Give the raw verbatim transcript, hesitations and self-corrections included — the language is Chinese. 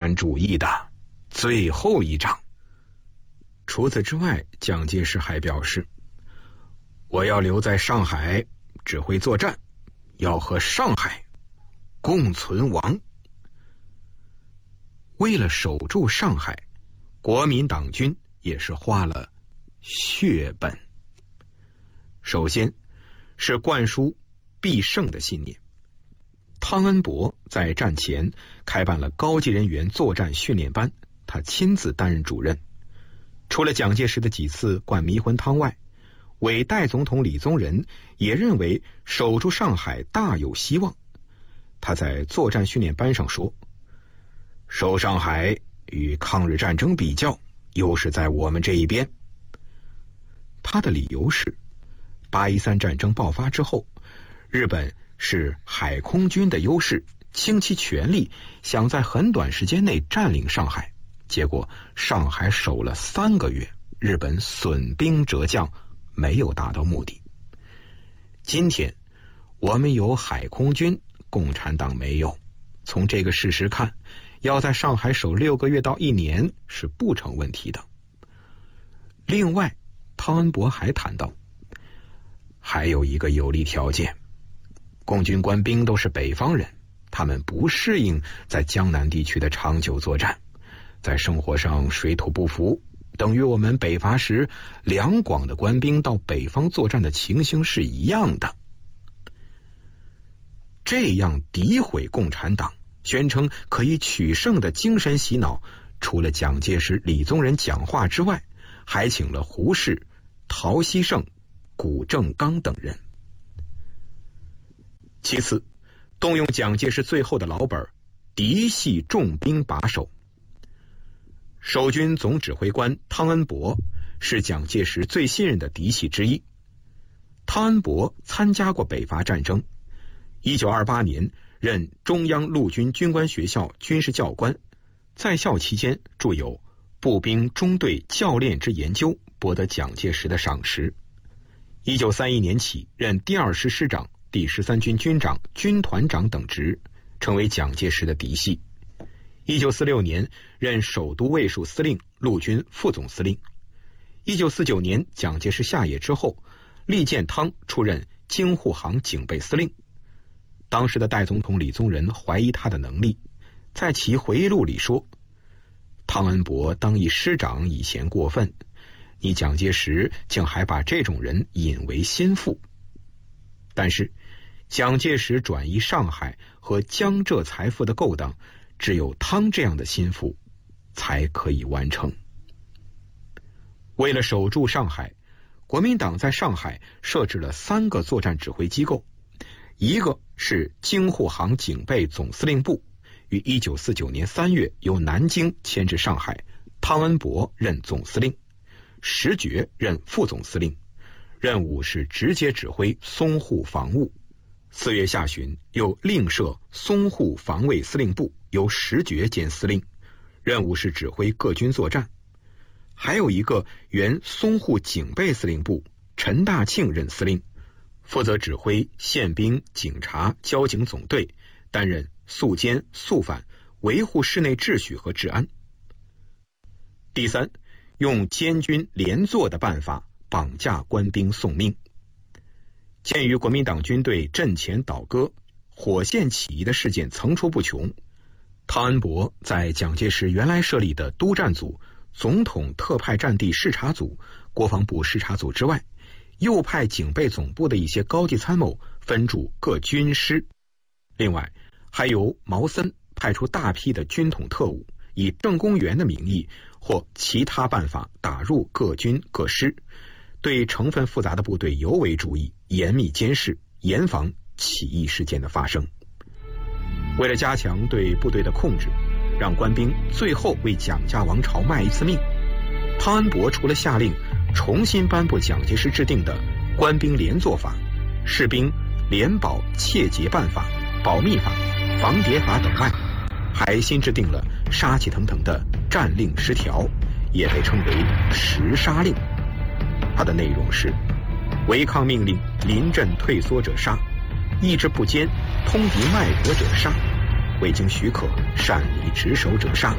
产主义的最后一仗。除此之外，蒋介石还表示，我要留在上海指挥作战，要和上海共存亡。为了守住上海，国民党军也是花了血本。首先是灌输必胜的信念。汤恩伯在战前开办了高级人员作战训练班，他亲自担任主任。除了蒋介石的几次灌迷魂汤外，伪代总统李宗仁也认为守住上海大有希望。他在作战训练班上说，守上海与抗日战争比较，优势在我们这一边。他的理由是，八一三战争爆发之后，日本是海空军的优势，倾其全力想在很短时间内占领上海，结果上海守了三个月，日本损兵折将，没有达到目的。今天我们有海空军，共产党没有，从这个事实看，要在上海守六个月到一年是不成问题的。另外，汤恩伯还谈到，还有一个有利条件，共军官兵都是北方人，他们不适应在江南地区的长久作战，在生活上水土不服，等于我们北伐时两广的官兵到北方作战的情形是一样的。这样诋毁共产党，宣称可以取胜的精神洗脑，除了蒋介石、李宗仁讲话之外，还请了胡适、陶希圣、谷正刚等人。其次，动用蒋介石最后的老本，嫡系重兵把守。守军总指挥官汤恩伯是蒋介石最信任的嫡系之一。汤恩伯参加过北伐战争，一九二八年任中央陆军军官学校军事教官，在校期间著有《步兵中队教练之研究》，博得蒋介石的赏识。一九三一年起任第二师师长、第十三军军长、军团长等职，成为蒋介石的嫡系。一九四六年任首都卫戍司令、陆军副总司令。一九四九年蒋介石下野之后，厉建汤出任京沪杭警备司令。当时的代总统李宗仁怀疑他的能力，在其回忆录里说，汤恩伯当一师长以嫌过分，你蒋介石竟还把这种人引为心腹。但是蒋介石转移上海和江浙财富的勾当，只有汤这样的心腹才可以完成。为了守住上海，国民党在上海设置了三个作战指挥机构，一个是京沪杭警备总司令部，于一九四九年三月由南京迁至上海，汤恩伯任总司令，石觉任副总司令，任务是直接指挥淞沪防务。四月下旬又另设淞沪防卫司令部，由石觉兼司令，任务是指挥各军作战。还有一个原淞沪警备司令部，陈大庆任司令，负责指挥宪兵、警察、交警总队，担任肃监、肃反，维护市内秩序和治安。第三，用监军连坐的办法绑架官兵送命。鉴于国民党军队阵前倒戈、火线起义的事件层出不穷，汤恩伯在蒋介石原来设立的督战组、总统特派战地视察组、国防部视察组之外，又派警备总部的一些高级参谋分驻各军师。另外，还由毛森派出大批的军统特务，以政工员的名义或其他办法打入各军各师，对成分复杂的部队尤为注意，严密监视，严防起义事件的发生。为了加强对部队的控制，让官兵最后为蒋家王朝卖一次命，汤恩伯除了下令重新颁布蒋介石制定的官兵连坐法、士兵联保窃劫办法、保密法、防谍法等外，还新制定了杀气腾腾的战令十条，也被称为十杀令。它的内容是：违抗命令、临阵退缩者杀，意志不坚、通敌脉搏者杀，未经许可擅离职守者杀，